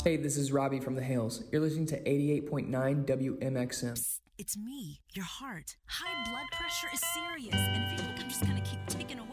Hey, this is Robbie from The Hales. You're listening to 88.9 WMXM. Psst, it's me, your heart. High blood pressure is serious, and if you think I'm just gonna keep ticking